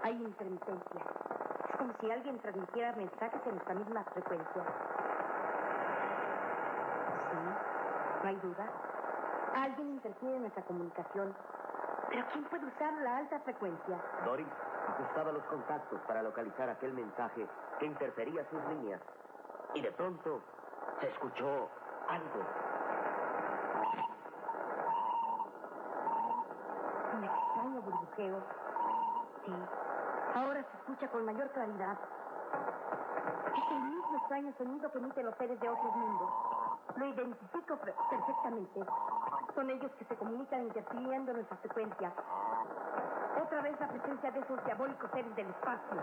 Hay intermitencia. Es como si alguien transmitiera mensajes en nuestra misma frecuencia. Sí, no hay duda. Alguien interfiere en nuestra comunicación. ¿Pero quién puede usar la alta frecuencia? Doris ajustaba los contactos para localizar aquel mensaje que interfería sus líneas. Y de pronto se escuchó algo. Un extraño burbujeo. Sí, ahora se escucha con mayor claridad. Es el mismo extraño sonido que emiten los seres de otros mundos. Lo identifico perfectamente. Son ellos que se comunican interfiriendo en nuestra frecuencia. Otra vez la presencia de esos diabólicos seres del espacio.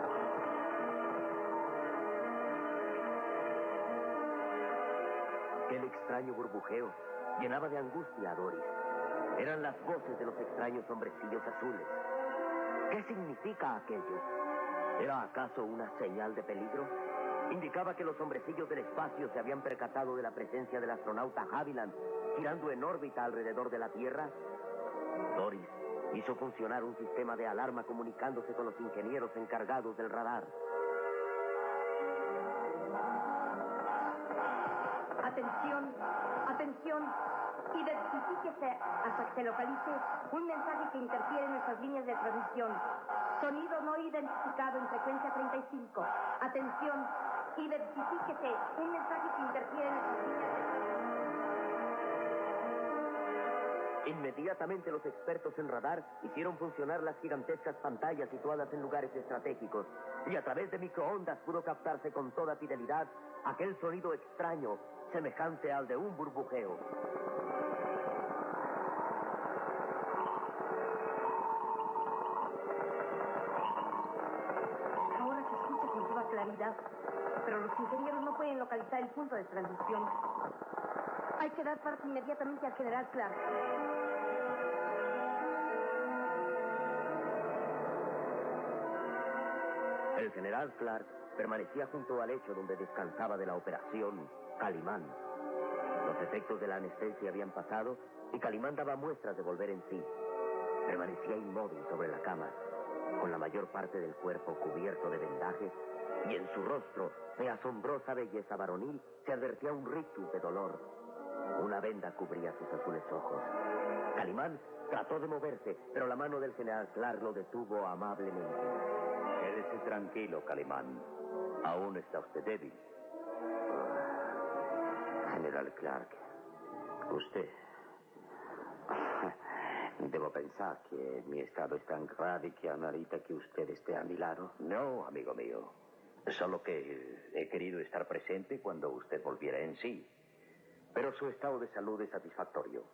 Aquel extraño burbujeo llenaba de angustia a Doris. Eran las voces de los extraños hombrecillos azules. ¿Qué significa aquello? ¿Era acaso una señal de peligro? ¿Indicaba que los hombrecillos del espacio se habían percatado de la presencia del astronauta Haviland girando en órbita alrededor de la Tierra? Doris hizo funcionar un sistema de alarma comunicándose con los ingenieros encargados del radar. Atención, atención. Identifíquese hasta que se localice un mensaje que interfiere en nuestras líneas de transmisión. Sonido no identificado en frecuencia 35. Atención, identifíquese un mensaje que interfiere en nuestras líneas de transmisión. Inmediatamente los expertos en radar hicieron funcionar las gigantescas pantallas situadas en lugares estratégicos y a través de microondas pudo captarse con toda fidelidad aquel sonido extraño, semejante al de un burbujeo. Ahora se escucha con toda claridad, pero los ingenieros no pueden localizar el punto de transmisión. Hay que dar parte inmediatamente al general Clark. El general Clark permanecía junto al lecho donde descansaba de la operación Calimán. Los efectos de la anestesia habían pasado y Calimán daba muestras de volver en sí. Permanecía inmóvil sobre la cama, con la mayor parte del cuerpo cubierto de vendajes, y en su rostro, de asombrosa belleza varonil, se advertía un rictus de dolor. Una venda cubría sus azules ojos. Calimán trató de moverse, pero la mano del general Clark lo detuvo amablemente. Quédese tranquilo, Calimán. Aún está usted débil. General Clark, usted... Debo pensar que mi estado es tan grave que amerita que usted esté a mi lado. No, amigo mío. Solo que he querido estar presente cuando usted volviera en sí. Pero su estado de salud es satisfactorio.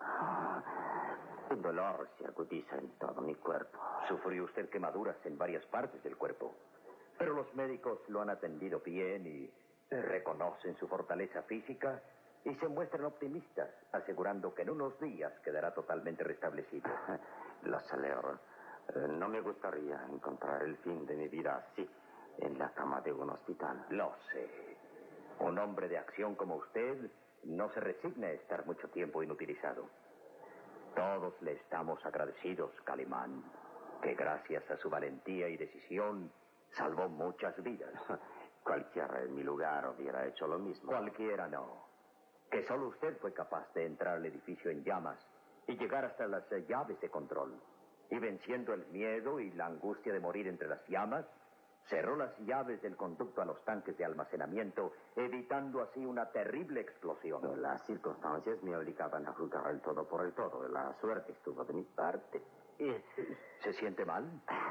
El dolor se agudiza en todo mi cuerpo. Sufrió usted quemaduras en varias partes del cuerpo. Pero los médicos lo han atendido bien y reconocen su fortaleza física y se muestran optimistas, asegurando que en unos días quedará totalmente restablecido. Lo celebro. No me gustaría encontrar el fin de mi vida así, en la cama de un hospital. Lo sé. Un hombre de acción como usted no se resigna a estar mucho tiempo inutilizado. Todos le estamos agradecidos, Calimán, que gracias a su valentía y decisión salvó muchas vidas. Cualquiera en mi lugar hubiera hecho lo mismo. Cualquiera no. Que solo usted fue capaz de entrar al edificio en llamas y llegar hasta las llaves de control. Y venciendo el miedo y la angustia de morir entre las llamas, cerró las llaves del conducto a los tanques de almacenamiento, evitando así una terrible explosión. Las circunstancias me obligaban a juzgar el todo por el todo. La suerte estuvo de mi parte. ¿Se siente mal?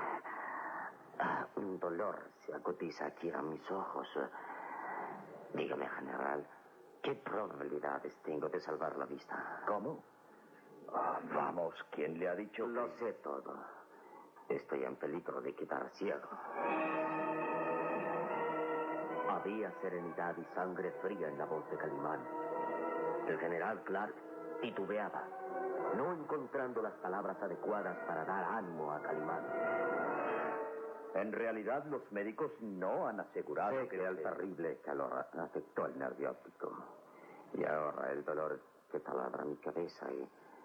Un dolor se agudiza aquí a mis ojos. Dígame, general, ¿qué probabilidades tengo de salvar la vista? ¿Cómo? Vamos, ¿quién le ha dicho Lo sé todo. Estoy en peligro de quedar ciego. Había serenidad y sangre fría en la voz de Calimán. El general Clark titubeaba, no encontrando las palabras adecuadas para dar ánimo a Calimán. En realidad, los médicos no han asegurado Sé que el terrible calor afectó el nervio óptico. Y ahora el dolor que taladra mi cabeza y